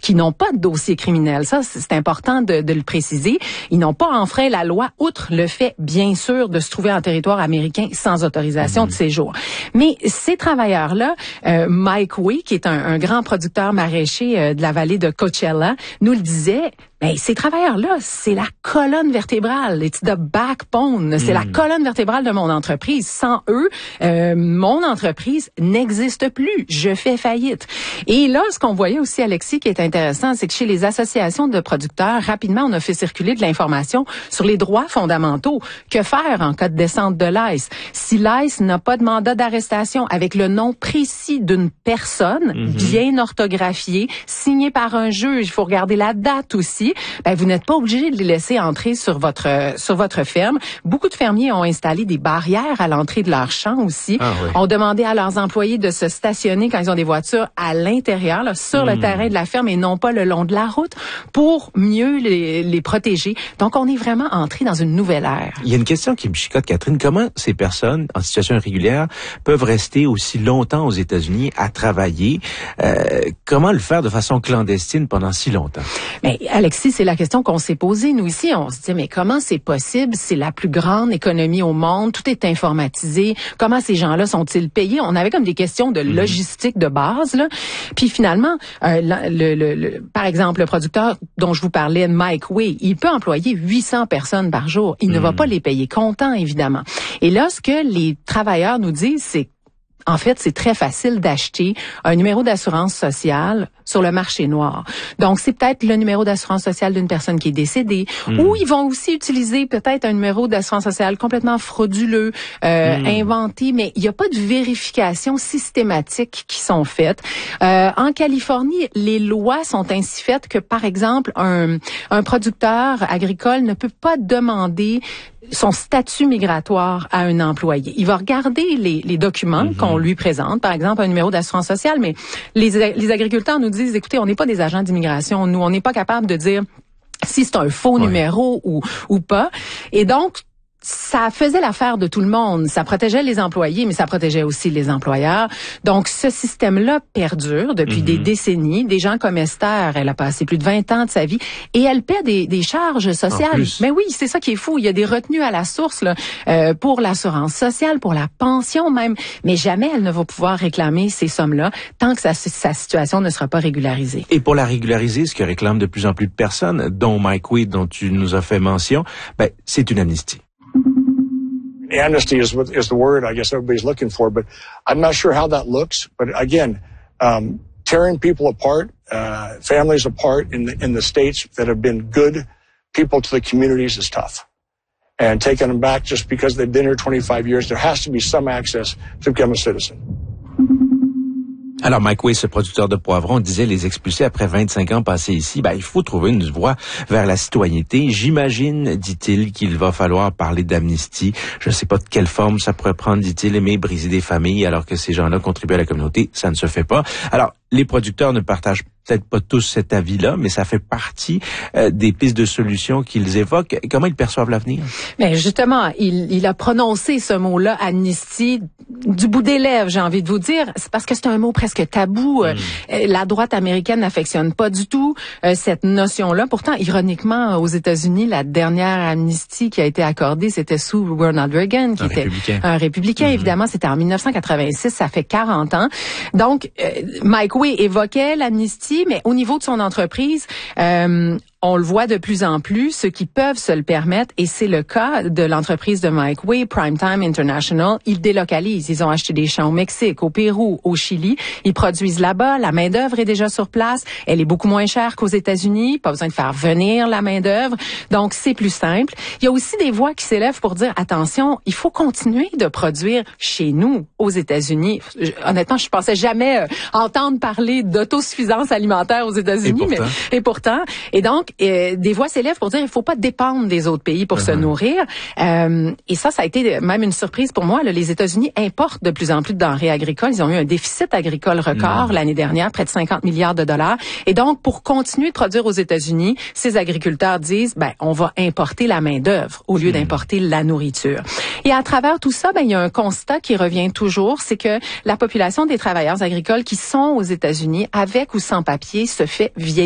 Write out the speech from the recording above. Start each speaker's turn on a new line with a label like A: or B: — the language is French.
A: qui n'ont pas de dossier criminel. Ça, c'est important de le préciser. Ils n'ont pas enfreint la loi, outre le fait, bien sûr, de se trouver en territoire américain sans autorisation de séjour. Mais ces travailleurs-là, Mike Way, qui est un grand producteur maraîcher de la vallée de Coachella, nous le disait. Ben, ces travailleurs-là, c'est la colonne vertébrale. It's the backbone. C'est la colonne vertébrale de mon entreprise. Sans eux, mon entreprise n'existe plus. Je fais faillite. Et là, ce qu'on voyait aussi, Alexis, qui est intéressant, c'est que chez les associations de producteurs, rapidement, on a fait circuler de l'information sur les droits fondamentaux. Que faire en cas de descente de l'ICE? Si l'ICE n'a pas de mandat d'arrestation avec le nom précis d'une personne, bien orthographié, signé par un juge, il faut regarder la date aussi, ben, vous n'êtes pas obligé de les laisser entrer sur votre ferme. Beaucoup de fermiers ont installé des barrières à l'entrée de leur champ aussi. Ont demandé à leurs employés de se stationner quand ils ont des voitures à l'intérieur, là, sur le terrain de la ferme et non pas le long de la route pour mieux les protéger. Donc, on est vraiment entré dans une nouvelle ère.
B: Il y a une question qui me chicote, Catherine. Comment ces personnes en situation irrégulière peuvent rester aussi longtemps aux États-Unis à travailler? Comment le faire de façon clandestine pendant si longtemps?
A: Mais Alexis, c'est la question qu'on s'est posée. Nous ici, on se dit, mais comment c'est possible? C'est la plus grande économie au monde. Tout est informatisé. Comment ces gens-là sont-ils payés? On avait comme des questions de logistique de base, là. Puis finalement, par exemple, le producteur dont je vous parlais, Mike Way, il peut employer 800 personnes par jour. Il ne va pas les payer comptant, évidemment. Et là, ce que les travailleurs nous disent, c'est en fait, c'est très facile d'acheter un numéro d'assurance sociale sur le marché noir. Donc, c'est peut-être le numéro d'assurance sociale d'une personne qui est décédée. Ou ils vont aussi utiliser peut-être un numéro d'assurance sociale complètement frauduleux, inventé, mais il n'y a pas de vérification systématique qui sont faites. En Californie, les lois sont ainsi faites que, par exemple, un producteur agricole ne peut pas demander son statut migratoire à un employé. Il va regarder les documents qu'on lui présente, par exemple un numéro d'assurance sociale, mais les agriculteurs nous disent, écoutez, on n'est pas des agents d'immigration, nous, on n'est pas capable de dire si c'est un faux numéro ou pas. Et donc, ça faisait l'affaire de tout le monde. Ça protégeait les employés, mais ça protégeait aussi les employeurs. Donc, ce système-là perdure depuis des décennies. Des gens comme Esther, elle a passé plus de 20 ans de sa vie et elle paie des charges sociales. Mais oui, c'est ça qui est fou. Il y a des retenues à la source là, pour l'assurance sociale, pour la pension même. Mais jamais elle ne va pouvoir réclamer ces sommes-là tant que sa situation ne sera pas régularisée.
B: Et pour la régulariser, ce que réclament de plus en plus de personnes, dont Mike Way, dont tu nous as fait mention, ben, c'est une amnistie.
C: Amnesty is the word I guess everybody's looking for, but I'm not sure how that looks. But again, tearing people apart, families apart in the states that have been good people to the communities is tough. And taking them back just because they've been here 25 years, there has to be some access to become a citizen.
B: Alors, Mike Way, ce producteur de poivrons, disait les expulser après 25 ans passés ici. Ben, il faut trouver une voie vers la citoyenneté. J'imagine, dit-il, qu'il va falloir parler d'amnistie. Je ne sais pas de quelle forme ça pourrait prendre, dit-il, aimer briser des familles alors que ces gens-là contribuent à la communauté. Ça ne se fait pas. Alors, les producteurs ne partagent peut-être pas tous cet avis-là, mais ça fait partie des pistes de solutions qu'ils évoquent. Comment ils perçoivent l'avenir?
A: Mais justement, il a prononcé ce mot-là, amnistie, du bout des lèvres, j'ai envie de vous dire. C'est parce que c'est un mot presque tabou. La droite américaine n'affectionne pas du tout cette notion-là. Pourtant, ironiquement, aux États-Unis, la dernière amnistie qui a été accordée, c'était sous Ronald Reagan, qui était un républicain, évidemment. C'était en 1986, ça fait 40 ans. Donc, Mike Way évoquait l'amnistie, mais au niveau de son entreprise, on le voit de plus en plus, ceux qui peuvent se le permettre, et c'est le cas de l'entreprise de Mike Way, Primetime International. Ils délocalisent. Ils ont acheté des champs au Mexique, au Pérou, au Chili. Ils produisent là-bas. La main-d'œuvre est déjà sur place. Elle est beaucoup moins chère qu'aux États-Unis. Pas besoin de faire venir la main-d'œuvre. Donc, c'est plus simple. Il y a aussi des voix qui s'élèvent pour dire, attention, il faut continuer de produire chez nous, aux États-Unis. Honnêtement, je pensais jamais entendre parler d'autosuffisance alimentaire aux États-Unis, et pourtant. Et donc, des voix s'élèvent pour dire il faut pas dépendre des autres pays pour se nourrir. Et ça a été même une surprise pour moi. Là, les États-Unis importent de plus en plus de denrées agricoles. Ils ont eu un déficit agricole record l'année dernière, près de 50 milliards de dollars. Et donc, pour continuer de produire aux États-Unis, ces agriculteurs disent on va importer la main-d'œuvre au lieu d'importer la nourriture. Et à travers tout ça, il y a un constat qui revient toujours, c'est que la population des travailleurs agricoles qui sont aux États-Unis, avec ou sans papier, se fait vieillir.